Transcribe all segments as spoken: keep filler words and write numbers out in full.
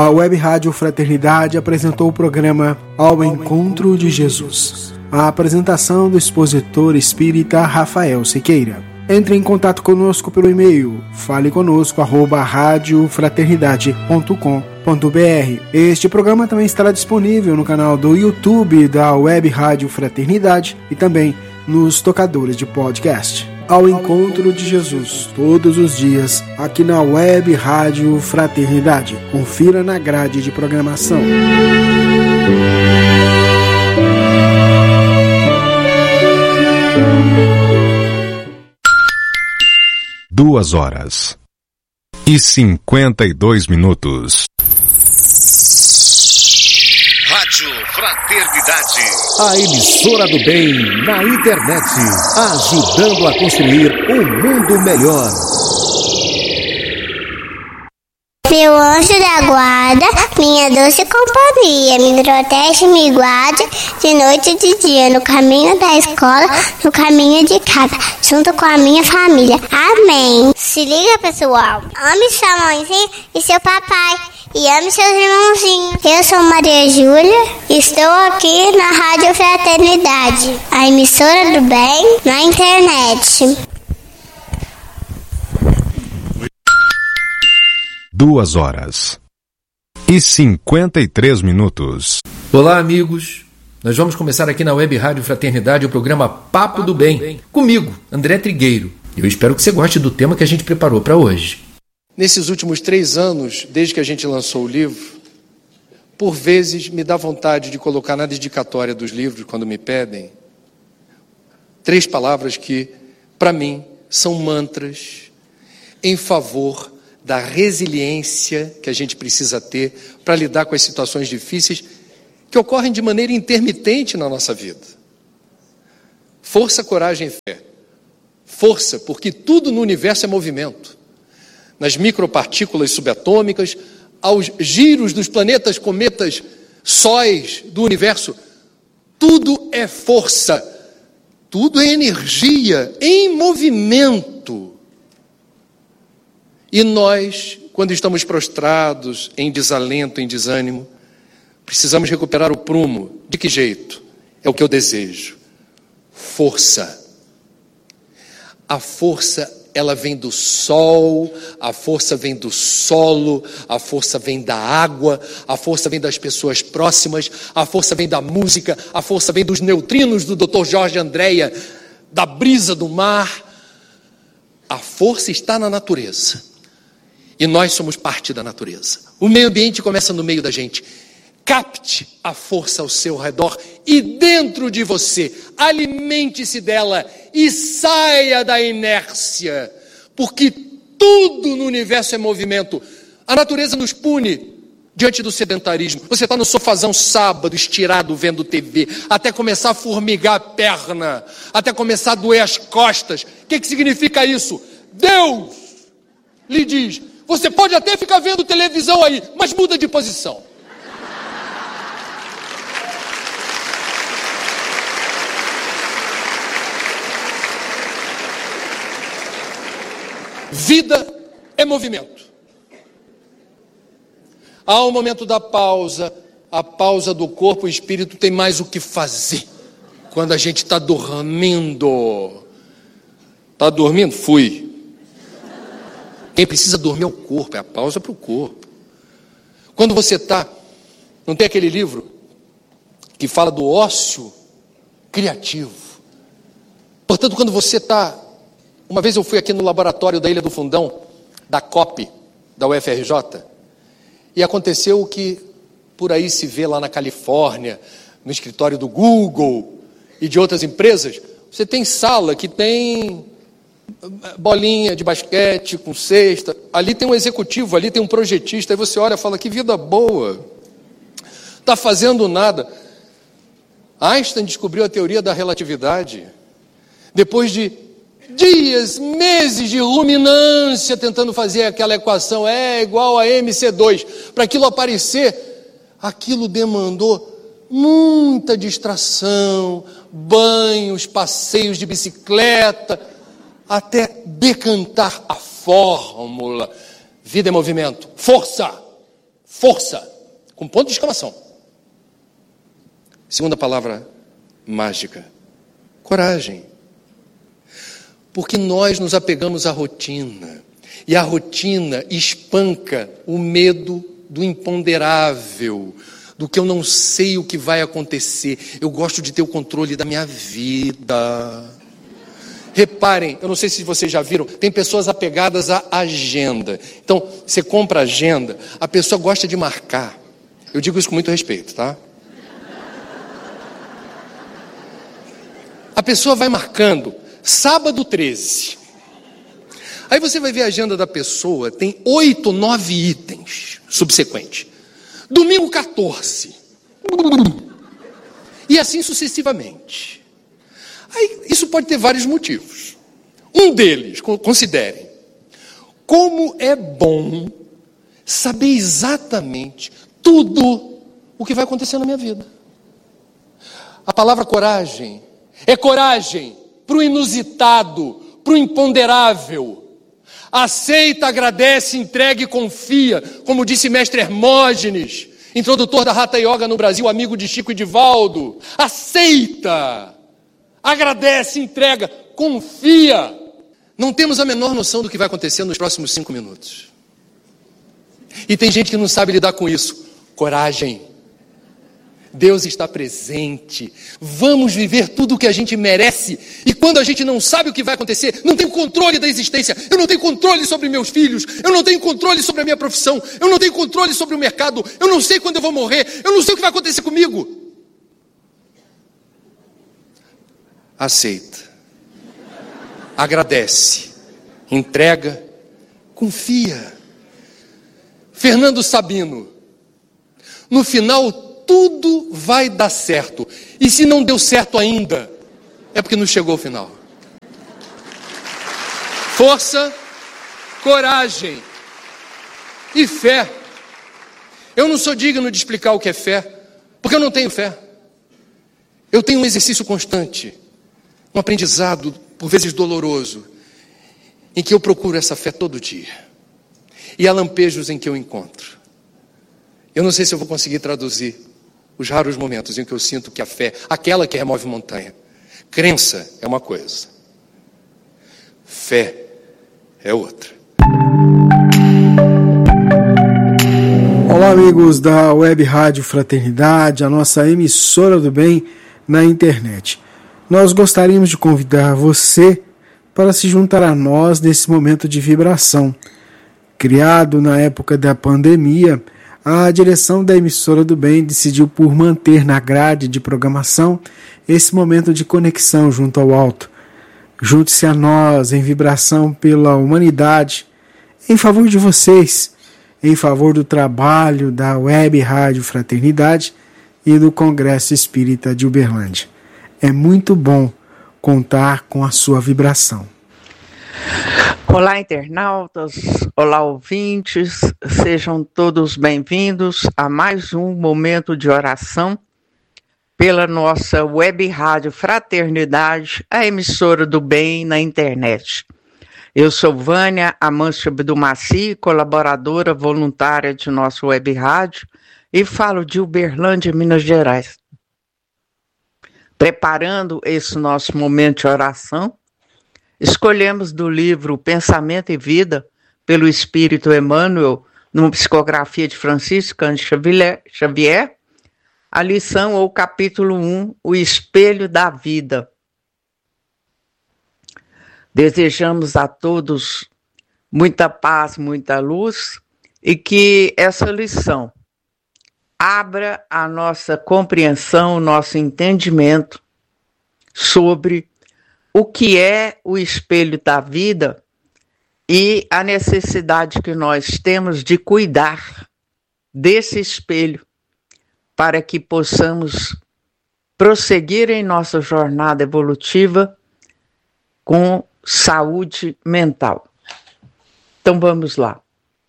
a Web Rádio Fraternidade apresentou o programa Ao Encontro de Jesus. A apresentação do expositor espírita Rafael Siqueira. Entre em contato conosco pelo e-mail fale conosco arroba rádio fraternidade ponto com ponto br. Este programa também estará disponível no canal do YouTube da Web Rádio Fraternidade e também nos tocadores de podcast. Ao Encontro de Jesus, todos os dias, aqui na Web Rádio Fraternidade. Confira na grade de programação. Duas horas e cinquenta e dois minutos. Rádio Fraternidade. A emissora do bem na internet, ajudando a construir um mundo melhor. Meu anjo da guarda, minha doce companhia, me protege e me guarde de noite e de dia, no caminho da escola, no caminho de casa, junto com a minha família. Amém. Se liga, pessoal. Ame sua mãezinha e seu papai. E ame seus irmãozinhos. Eu sou Maria Júlia, estou aqui na Rádio Fraternidade, a emissora do bem na internet. Duas horas e cinquenta e três minutos. Olá, amigos. Nós vamos começar aqui na Web Rádio Fraternidade o programa Papo do Bem. Comigo, André Trigueiro. Eu espero que você goste do tema que a gente preparou para hoje. Nesses últimos três anos, desde que a gente lançou o livro, por vezes me dá vontade de colocar na dedicatória dos livros, quando me pedem, três palavras que, para mim, são mantras em favor da resiliência que a gente precisa ter para lidar com as situações difíceis que ocorrem de maneira intermitente na nossa vida. Força, coragem e fé. Força, porque tudo no universo é movimento. Nas micropartículas subatômicas, aos giros dos planetas, cometas, sóis do universo, tudo é força, tudo é energia em movimento. E nós, quando estamos prostrados, em desalento, em desânimo, precisamos recuperar o prumo. De que jeito? É o que eu desejo. Força. A força, ela vem do sol, a força vem do solo, a força vem da água, a força vem das pessoas próximas, a força vem da música, a força vem dos neutrinos do doutor Jorge Andréia, da brisa do mar. A força está na natureza. E nós somos parte da natureza. O meio ambiente começa no meio da gente. Capte a força ao seu redor e dentro de você. Alimente-se dela e saia da inércia. Porque tudo no universo é movimento. A natureza nos pune diante do sedentarismo. Você está no sofazão sábado, estirado, vendo T V, até começar a formigar a perna, até começar a doer as costas. O que, que significa isso? Deus lhe diz: você pode até ficar vendo televisão aí, mas muda de posição. Vida é movimento. Há o momento da pausa, a pausa do corpo, o espírito tem mais o que fazer. Quando a gente está dormindo. Está dormindo? Fui. Quem precisa dormir é o corpo, é a pausa para o corpo. Quando você está, não tem aquele livro que fala do ócio criativo. Portanto, quando você está, uma vez eu fui aqui no laboratório da Ilha do Fundão, da C O P, da U F R J, e aconteceu o que por aí se vê lá na Califórnia, no escritório do Google e de outras empresas. Você tem sala que tem bolinha de basquete com cesta, ali tem um executivo, ali tem um projetista, aí você olha e fala: que vida boa, está fazendo nada. Einstein descobriu a teoria da relatividade, depois de dias, meses de ruminância, tentando fazer aquela equação E igual a M C dois, para aquilo aparecer. Aquilo demandou muita distração, banhos, passeios de bicicleta, até decantar a fórmula. Vida é movimento. Força! Força, com ponto de exclamação. Segunda palavra mágica, coragem. Porque nós nos apegamos à rotina, e a rotina espanca o medo do imponderável, do que eu não sei o que vai acontecer. Eu gosto de ter o controle da minha vida. Reparem, eu não sei se vocês já viram, tem pessoas apegadas à agenda. Então, você compra a agenda, a pessoa gosta de marcar. Eu digo isso com muito respeito, tá? A pessoa vai marcando, sábado treze. Aí você vai ver a agenda da pessoa, tem oito, nove itens subsequentes. Domingo quatorze. E assim sucessivamente. Aí, isso pode ter vários motivos. Um deles, considerem, como é bom saber exatamente tudo o que vai acontecer na minha vida. A palavra coragem é coragem para o inusitado, para o imponderável. Aceita, agradece, entrega e confia, como disse mestre Hermógenes, introdutor da Hatha Yoga no Brasil, amigo de Chico e Divaldo. Aceita, agradece, entrega, confia. Não temos a menor noção do que vai acontecer nos próximos cinco minutos. E tem gente que não sabe lidar com isso. Coragem. Deus está presente. Vamos viver tudo o que a gente merece. E quando a gente não sabe o que vai acontecer, não tenho controle da existência, eu não tenho controle sobre meus filhos, eu não tenho controle sobre a minha profissão, eu não tenho controle sobre o mercado, eu não sei quando eu vou morrer, eu não sei o que vai acontecer comigo. Aceita. Agradece. Entrega. Confia. Fernando Sabino. No final, tudo vai dar certo. E se não deu certo ainda, é porque não chegou ao final. Força, coragem e fé. Eu não sou digno de explicar o que é fé, porque eu não tenho fé. Eu tenho um exercício constante, um aprendizado, por vezes doloroso, em que eu procuro essa fé todo dia. E há lampejos em que eu encontro. Eu não sei se eu vou conseguir traduzir os raros momentos em que eu sinto que a fé, aquela que remove montanha. Crença é uma coisa, fé é outra. Olá, amigos da Web Rádio Fraternidade, a nossa emissora do bem na internet. Nós gostaríamos de convidar você para se juntar a nós nesse momento de vibração. Criado na época da pandemia, a direção da emissora do bem decidiu por manter na grade de programação esse momento de conexão junto ao alto. Junte-se a nós em vibração pela humanidade, em favor de vocês, em favor do trabalho da Web Rádio Fraternidade e do Congresso Espírita de Uberlândia. É muito bom contar com a sua vibração. Olá, internautas, olá, ouvintes, sejam todos bem-vindos a mais um momento de oração pela nossa Web Rádio Fraternidade, a emissora do bem na internet. Eu sou Vânia Amâncio Abdumaci, colaboradora voluntária de nossa Web Rádio, e falo de Uberlândia, Minas Gerais. Preparando esse nosso momento de oração, escolhemos do livro Pensamento e Vida, pelo Espírito Emmanuel, numa psicografia de Francisco Cândido Xavier, a lição ou capítulo um, O Espelho da Vida. Desejamos a todos muita paz, muita luz e que essa lição abra a nossa compreensão, o nosso entendimento sobre o que é o espelho da vida e a necessidade que nós temos de cuidar desse espelho para que possamos prosseguir em nossa jornada evolutiva com saúde mental. Então vamos lá.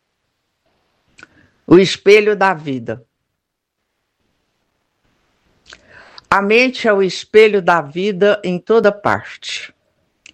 O espelho da vida. A mente é o espelho da vida em toda parte.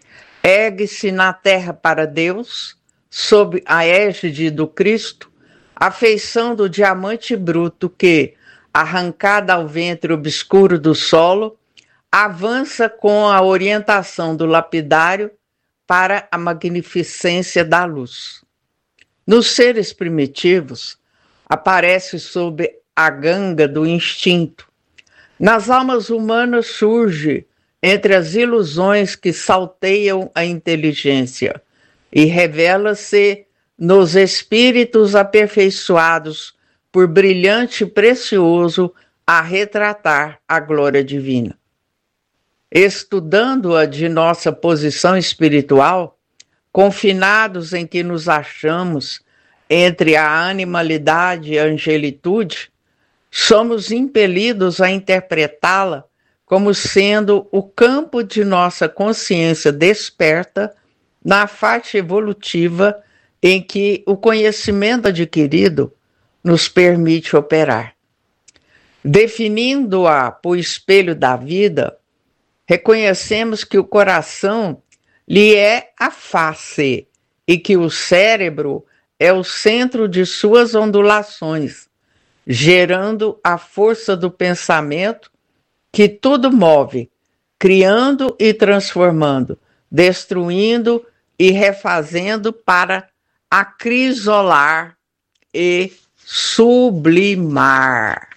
Ergue-se na terra para Deus, sob a égide do Cristo, a feição do diamante bruto que, arrancada ao ventre obscuro do solo, avança com a orientação do lapidário para a magnificência da luz. Nos seres primitivos, aparece sob a ganga do instinto. Nas almas humanas surge entre as ilusões que salteiam a inteligência e revela-se nos espíritos aperfeiçoados por brilhante e precioso a retratar a glória divina. Estudando-a de nossa posição espiritual, confinados em que nos achamos entre a animalidade e a angelitude, somos impelidos a interpretá-la como sendo o campo de nossa consciência desperta na faixa evolutiva em que o conhecimento adquirido nos permite operar. Definindo-a por espelho da vida, reconhecemos que o coração lhe é a face e que o cérebro é o centro de suas ondulações, gerando a força do pensamento que tudo move, criando e transformando, destruindo e refazendo para acrisolar e sublimar.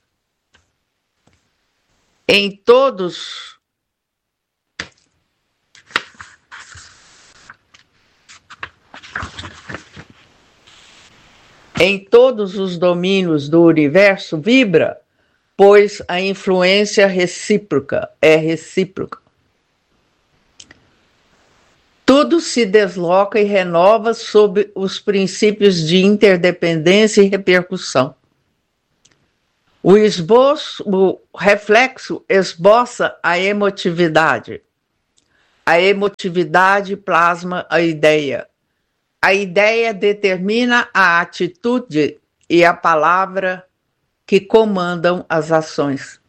Em todos Em todos os domínios do universo vibra, pois a influência recíproca é recíproca. Tudo se desloca e renova sob os princípios de interdependência e repercussão. O esboço, o reflexo esboça a emotividade. A emotividade plasma a ideia. A ideia determina a atitude e a palavra que comandam as ações.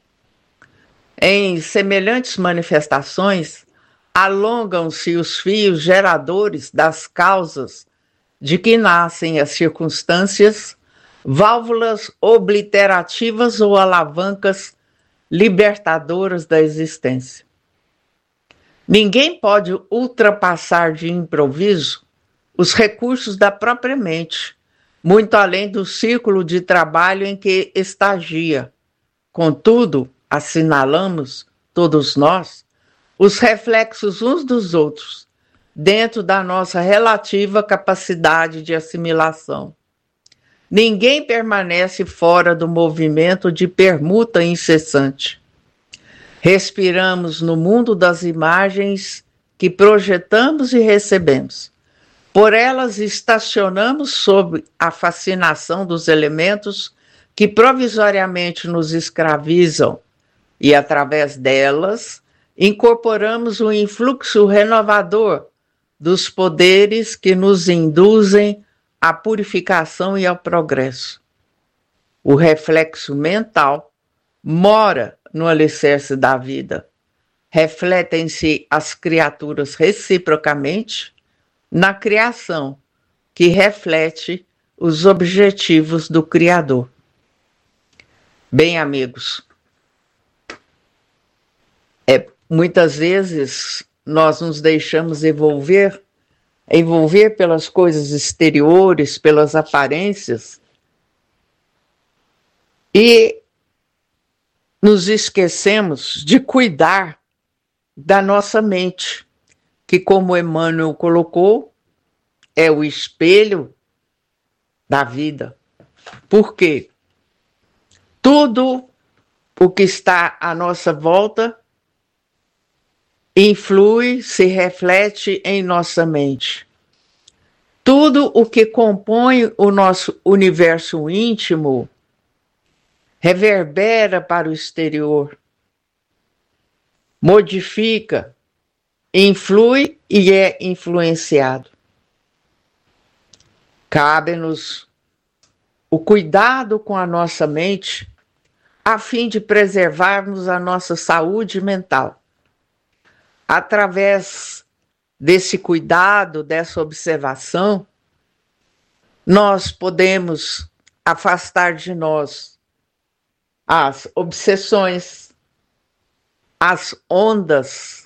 Em semelhantes manifestações, alongam-se os fios geradores das causas de que nascem as circunstâncias, válvulas obliterativas ou alavancas libertadoras da existência. Ninguém pode ultrapassar de improviso os recursos da própria mente, muito além do círculo de trabalho em que estagia. Contudo, assinalamos, todos nós, os reflexos uns dos outros, dentro da nossa relativa capacidade de assimilação. Ninguém permanece fora do movimento de permuta incessante. Respiramos no mundo das imagens que projetamos e recebemos. Por elas estacionamos sob a fascinação dos elementos que provisoriamente nos escravizam e, através delas, incorporamos o influxo renovador dos poderes que nos induzem à purificação e ao progresso. O reflexo mental mora no alicerce da vida. Refletem-se as criaturas reciprocamente na criação, que reflete os objetivos do Criador. Bem, amigos, é, muitas vezes nós nos deixamos envolver, envolver pelas coisas exteriores, pelas aparências, e nos esquecemos de cuidar da nossa mente, que, como Emmanuel colocou, é o espelho da vida. Por quê? Tudo o que está à nossa volta influi, se reflete em nossa mente. Tudo o que compõe o nosso universo íntimo reverbera para o exterior, modifica, influi e é influenciado. Cabe-nos o cuidado com a nossa mente a fim de preservarmos a nossa saúde mental. Através desse cuidado, dessa observação, nós podemos afastar de nós as obsessões, as ondas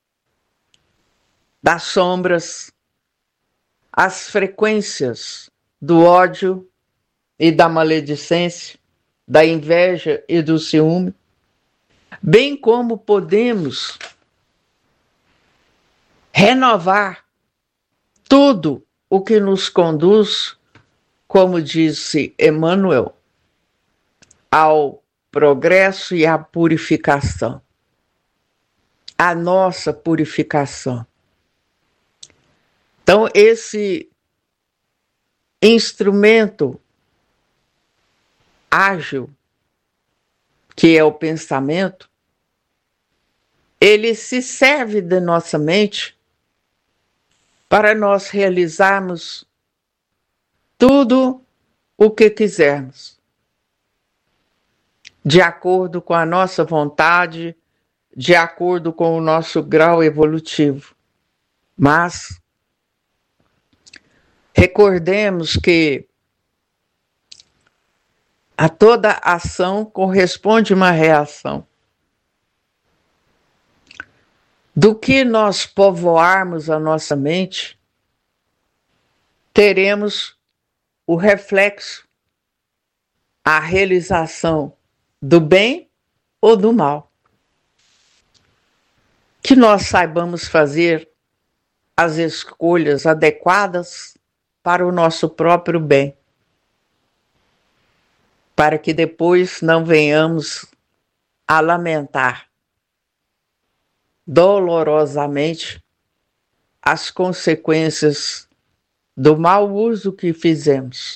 das sombras, as frequências do ódio e da maledicência, da inveja e do ciúme, bem como podemos renovar tudo o que nos conduz, como disse Emmanuel, ao progresso e à purificação, a nossa purificação. Então, esse instrumento ágil, que é o pensamento, ele se serve de nossa mente para nós realizarmos tudo o que quisermos, de acordo com a nossa vontade, de acordo com o nosso grau evolutivo. Mas recordemos que a toda ação corresponde uma reação. Do que nós povoarmos a nossa mente, teremos o reflexo, a realização do bem ou do mal. Que nós saibamos fazer as escolhas adequadas para o nosso próprio bem, para que depois não venhamos a lamentar dolorosamente as consequências do mau uso que fizemos.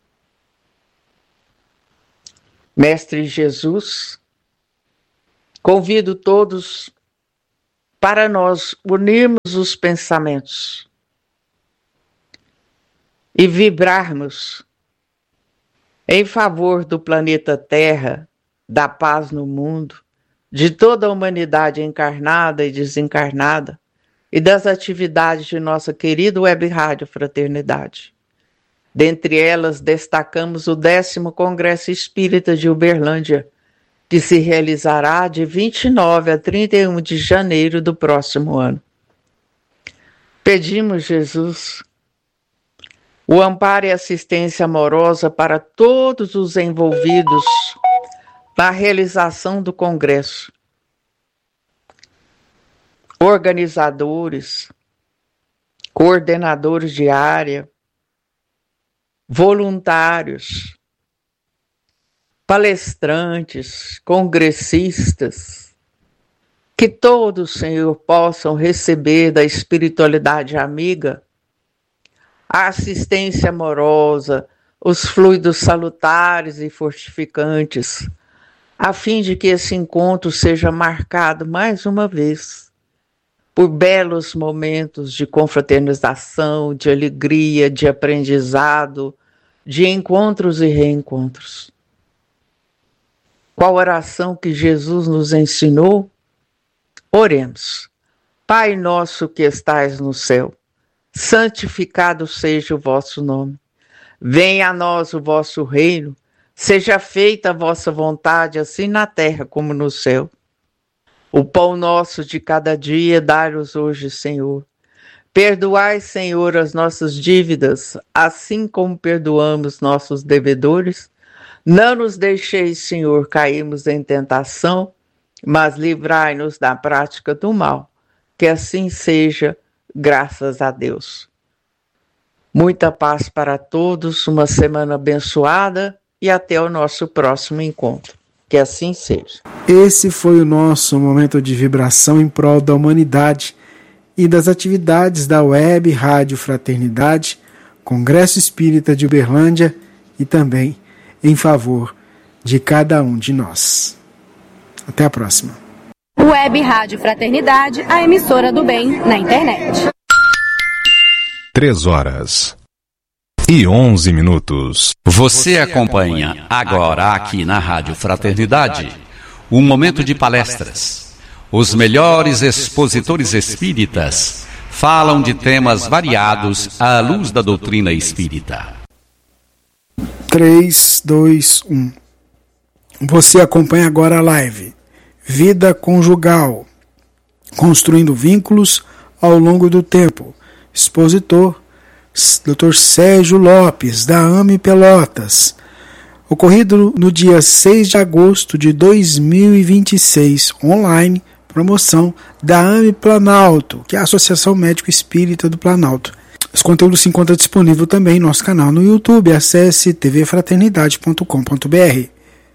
Mestre Jesus, convido todos para nós unirmos os pensamentos e vibrarmos em favor do planeta Terra, da paz no mundo, de toda a humanidade encarnada e desencarnada, e das atividades de nossa querida Web Rádio Fraternidade. Dentre elas, destacamos o décimo Congresso Espírita de Uberlândia, que se realizará de vinte e nove a trinta e um de janeiro do próximo ano. Pedimos, Jesus, o amparo e assistência amorosa para todos os envolvidos na realização do Congresso. Organizadores, coordenadores de área, voluntários, palestrantes, congressistas, que todos, Senhor, possam receber da espiritualidade amiga a assistência amorosa, os fluidos salutares e fortificantes, a fim de que esse encontro seja marcado mais uma vez por belos momentos de confraternização, de alegria, de aprendizado, de encontros e reencontros. Qual oração que Jesus nos ensinou? Oremos. Pai nosso que estais no céu, santificado seja o vosso nome. Venha a nós o vosso reino, seja feita a vossa vontade, assim na terra como no céu. O pão nosso de cada dia dai-nos hoje, Senhor. Perdoai, Senhor, as nossas dívidas, assim como perdoamos nossos devedores. Não nos deixeis, Senhor, cairmos em tentação, mas livrai-nos da prática do mal. Que assim seja, graças a Deus. Muita paz para todos, uma semana abençoada e até o nosso próximo encontro. Que assim seja. Esse foi o nosso momento de vibração em prol da humanidade e das atividades da Web Rádio Fraternidade, Congresso Espírita de Uberlândia e também em favor de cada um de nós. Até a próxima. Web Rádio Fraternidade, a emissora do bem na internet. Três horas e onze minutos. Você acompanha agora aqui na Rádio Fraternidade um momento de palestras. Os melhores expositores espíritas falam de temas variados à luz da doutrina espírita. três, dois, um. Você acompanha agora a live Vida Conjugal, Construindo Vínculos ao Longo do Tempo. Expositor, doutor Sérgio Lopes, da A M E Pelotas. Ocorrido no dia seis de agosto de dois mil e vinte e seis, online, promoção da A M E Planalto, que é a Associação Médico Espírita do Planalto. Esse conteúdo se encontra disponível também em nosso canal no YouTube. Acesse t v fraternidade ponto com ponto b r.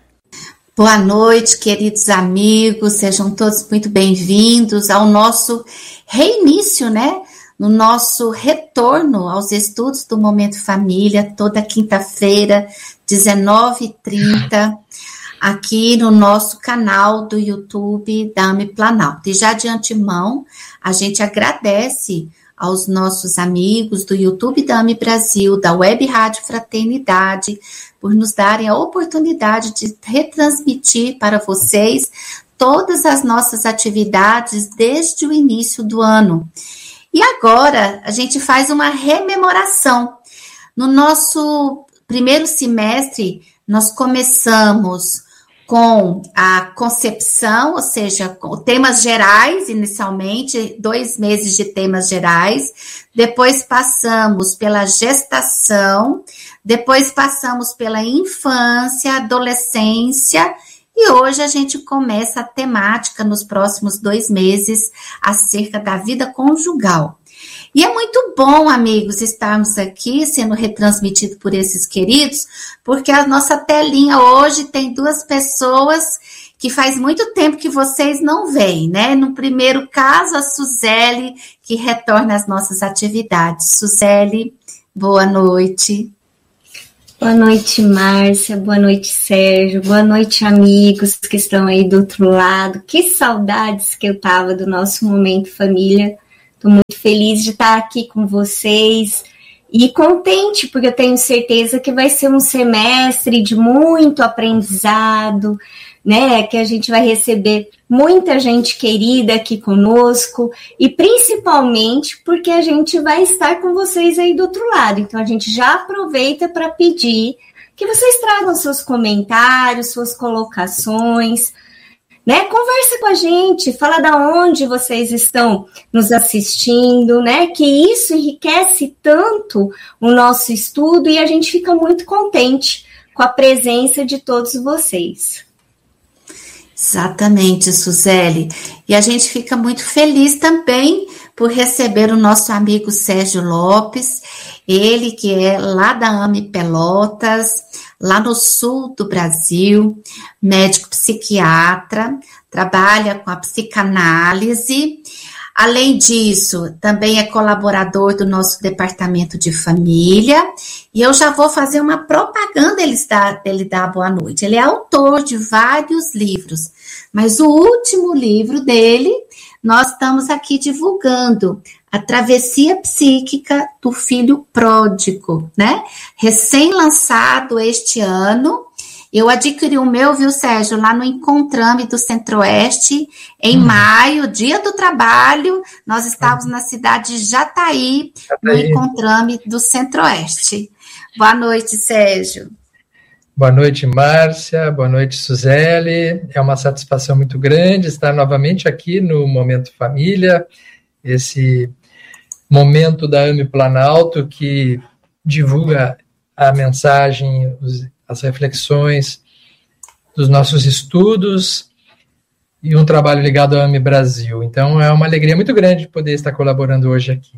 Boa noite, queridos amigos, sejam todos muito bem-vindos ao nosso reinício, né? No nosso retorno aos estudos do Momento Família, toda quinta-feira, dezenove e trinta, aqui no nosso canal do YouTube da A M E Planalto. E já de antemão, a gente agradece aos nossos amigos do YouTube da A M E Brasil, da Web Rádio Fraternidade, por nos darem a oportunidade de retransmitir para vocês todas as nossas atividades desde o início do ano. E agora a gente faz uma rememoração. No nosso primeiro semestre, nós começamos com a concepção, ou seja, com temas gerais, inicialmente, dois meses de temas gerais, depois passamos pela gestação, depois passamos pela infância, adolescência, e hoje a gente começa a temática nos próximos dois meses acerca da vida conjugal. E é muito bom, amigos, estarmos aqui sendo retransmitido por esses queridos, porque a nossa telinha hoje tem duas pessoas que faz muito tempo que vocês não veem, né? No primeiro caso, a Suzele, que retorna às nossas atividades. Suzele, boa noite. Boa noite, Márcia, boa noite, Sérgio, boa noite, amigos que estão aí do outro lado. Que saudades que eu tava do nosso Momento Família. Estou muito feliz de estar aqui com vocês e contente, porque eu tenho certeza que vai ser um semestre de muito aprendizado, né? Que a gente vai receber muita gente querida aqui conosco e principalmente porque a gente vai estar com vocês aí do outro lado. Então a gente já aproveita para pedir que vocês tragam seus comentários, suas colocações, né? Conversa com a gente, fala da onde vocês estão nos assistindo, né? Que isso enriquece tanto o nosso estudo e a gente fica muito contente com a presença de todos vocês. Exatamente, Suzele. E a gente fica muito feliz também por receber o nosso amigo Sérgio Lopes, ele que é lá da A M E Pelotas, lá no sul do Brasil, médico psiquiatra, trabalha com a psicanálise. Além disso, também é colaborador do nosso departamento de família. E eu já vou fazer uma propaganda, ele dá, ele dá boa noite. Ele é autor de vários livros, mas o último livro dele, nós estamos aqui divulgando, A Travessia Psíquica do Filho Pródigo, né? Recém-lançado este ano. Eu adquiri o meu, viu, Sérgio, lá no Encontrame do Centro-Oeste, em hum. maio, dia do trabalho. Nós estávamos hum. na cidade de Jataí, Jataí, no Encontrame do Centro-Oeste. Boa noite, Sérgio. Boa noite, Márcia. Boa noite, Suzele. É uma satisfação muito grande estar novamente aqui no Momento Família, esse momento da A M E Planalto que divulga a mensagem, os as reflexões dos nossos estudos e um trabalho ligado ao A M E Brasil. Então, é uma alegria muito grande poder estar colaborando hoje aqui.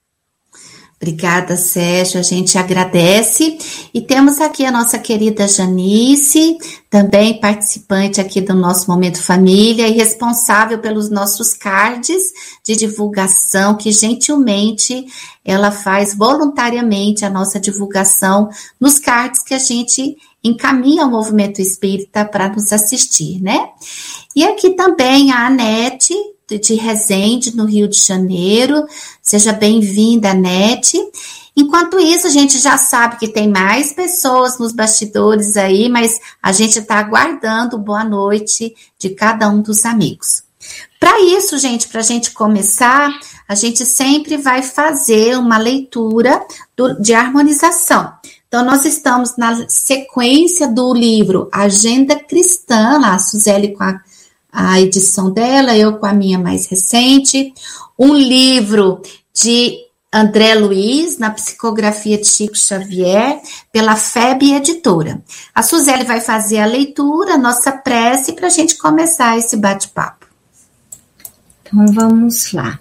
Obrigada, Sérgio, a gente agradece. E temos aqui a nossa querida Janice, também participante aqui do nosso Momento Família e responsável pelos nossos cards de divulgação, que gentilmente ela faz voluntariamente a nossa divulgação nos cards que a gente encaminha ao Movimento Espírita para nos assistir, né? E aqui também a Anete, de Resende, no Rio de Janeiro. Seja bem-vinda, Anete. Enquanto isso, a gente já sabe que tem mais pessoas nos bastidores aí, mas a gente está aguardando boa noite de cada um dos amigos. Para isso, gente, para a gente começar, a gente sempre vai fazer uma leitura do, de harmonização. Então, nós estamos na sequência do livro Agenda Cristã, lá, a Suzeli com a, a edição dela, eu com a minha mais recente, um livro de André Luiz, na psicografia de Chico Xavier, pela F E B Editora. A Suzeli vai fazer a leitura, a nossa prece, para a gente começar esse bate-papo. Então, vamos lá.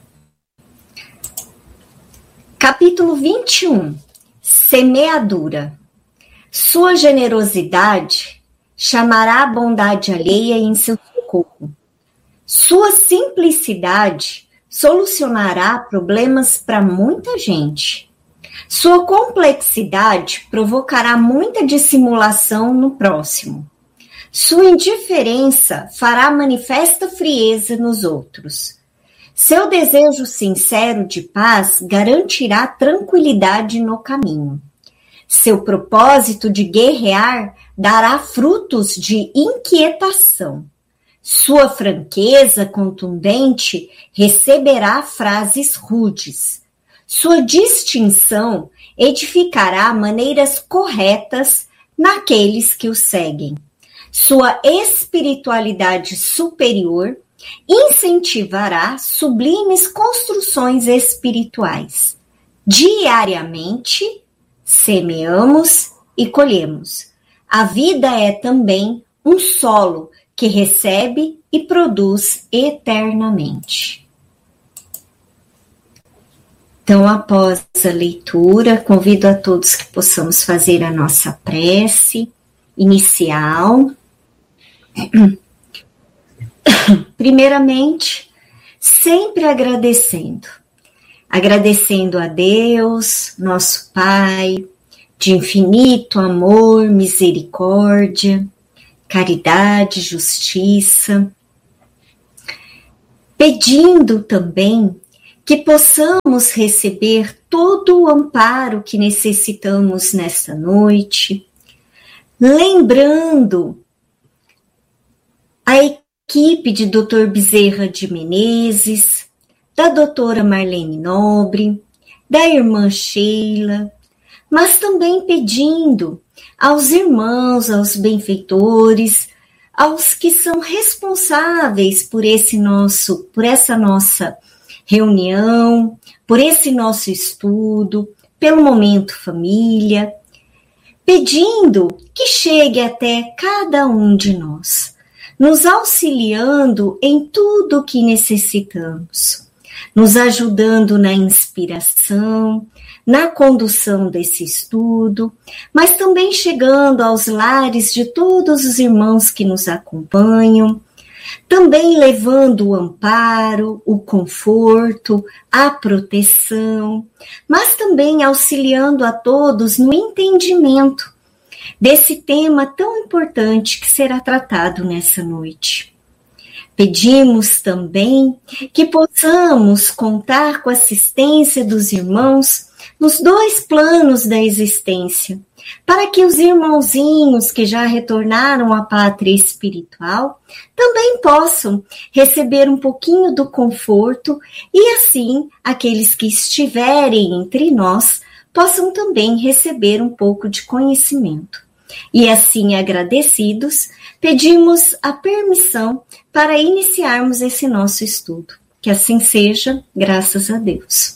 Capítulo vinte e um. Semeadura. Sua generosidade chamará a bondade alheia em seu socorro. Sua simplicidade solucionará problemas para muita gente. Sua complexidade provocará muita dissimulação no próximo. Sua indiferença fará manifesta frieza nos outros. Seu desejo sincero de paz garantirá tranquilidade no caminho. Seu propósito de guerrear dará frutos de inquietação. Sua franqueza contundente receberá frases rudes. Sua distinção edificará maneiras corretas naqueles que o seguem. Sua espiritualidade superior incentivará sublimes construções espirituais. Diariamente, semeamos e colhemos. A vida é também um solo que recebe e produz eternamente. Então, após a leitura, convido a todos que possamos fazer a nossa prece inicial. Primeiramente, sempre agradecendo. Agradecendo a Deus, nosso Pai, de infinito amor, misericórdia, caridade, justiça. Pedindo também que possamos receber todo o amparo que necessitamos nesta noite. Lembrando a equipe de doutor Bezerra de Menezes, da doutora Marlene Nobre, da irmã Sheila, mas também pedindo aos irmãos, aos benfeitores, aos que são responsáveis por esse nosso, por essa nossa reunião, por esse nosso estudo, pelo Momento Família, pedindo que chegue até cada um de nós, nos auxiliando em tudo o que necessitamos, nos ajudando na inspiração, na condução desse estudo, mas também chegando aos lares de todos os irmãos que nos acompanham, também levando o amparo, o conforto, a proteção, mas também auxiliando a todos no entendimento desse tema tão importante que será tratado nessa noite. Pedimos também que possamos contar com a assistência dos irmãos nos dois planos da existência, para que os irmãozinhos que já retornaram à pátria espiritual também possam receber um pouquinho do conforto e assim aqueles que estiverem entre nós possam também receber um pouco de conhecimento. E assim, agradecidos, pedimos a permissão para iniciarmos esse nosso estudo. Que assim seja, graças a Deus.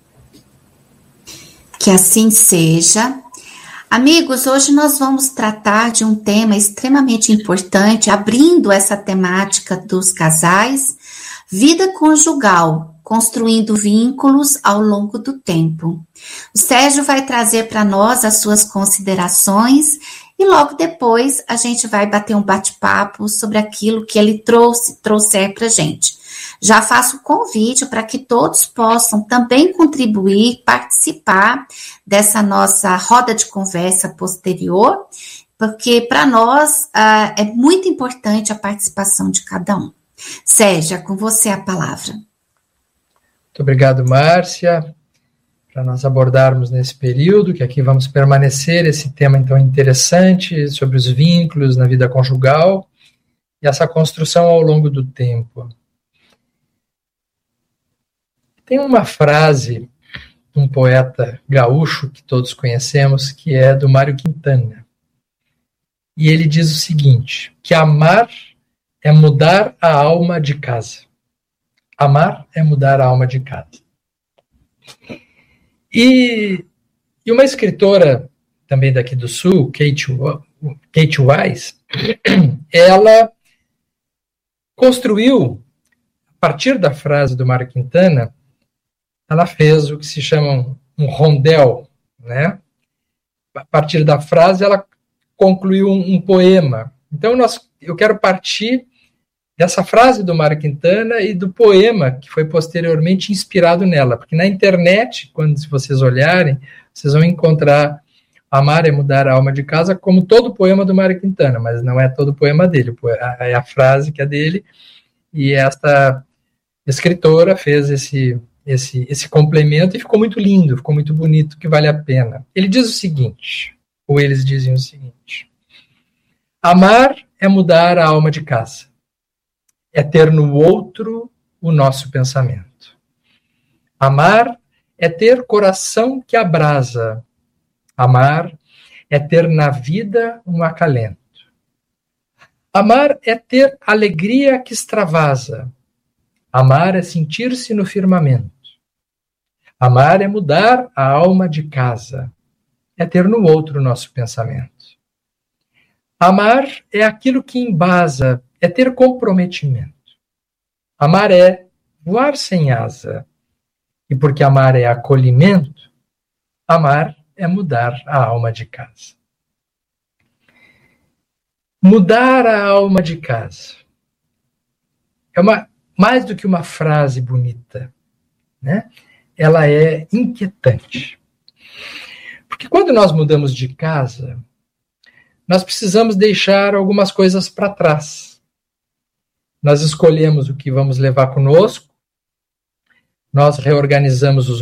Que assim seja. Amigos, hoje nós vamos tratar de um tema extremamente importante, abrindo essa temática dos casais, vida conjugal, construindo vínculos ao longo do tempo. O Sérgio vai trazer para nós as suas considerações e logo depois a gente vai bater um bate-papo sobre aquilo que ele trouxe, trouxer para a gente. Já faço o convite para que todos possam também contribuir, participar dessa nossa roda de conversa posterior, porque para nós uh, é muito importante a participação de cada um. Sérgio, com você a palavra. Muito obrigado, Márcia, para nós abordarmos nesse período, que aqui vamos permanecer esse tema então interessante sobre os vínculos na vida conjugal e essa construção ao longo do tempo. Tem uma frase um poeta gaúcho que todos conhecemos, que é do Mário Quintana. E ele diz o seguinte, que amar é mudar a alma de casa. Amar é mudar a alma de casa. E, e uma escritora também daqui do Sul, Kate, Kate Wise, ela construiu, a partir da frase do Mário Quintana, ela fez o que se chama um, um rondel, né? A partir da frase, ela concluiu um, um poema. Então, nós, eu quero partir dessa frase do Mário Quintana e do poema que foi posteriormente inspirado nela, porque na internet, quando se vocês olharem, vocês vão encontrar Amar é mudar a alma de casa como todo o poema do Mário Quintana, mas não é todo o poema dele, é a frase que é dele, e esta escritora fez esse, esse, esse complemento e ficou muito lindo, ficou muito bonito, que vale a pena. Ele diz o seguinte, ou eles dizem o seguinte: amar é mudar a alma de casa, é ter no outro o nosso pensamento. Amar é ter coração que abrasa. Amar é ter na vida um acalento. Amar é ter alegria que extravasa. Amar é sentir-se no firmamento. Amar é mudar a alma de casa. É ter no outro o nosso pensamento. Amar é aquilo que embasa, é ter comprometimento. Amar é voar sem asa. E porque amar é acolhimento, amar é mudar a alma de casa. Mudar a alma de casa é uma, mais do que uma frase bonita, né? Ela é inquietante. Porque quando nós mudamos de casa, nós precisamos deixar algumas coisas para trás. Nós escolhemos o que vamos levar conosco, nós reorganizamos os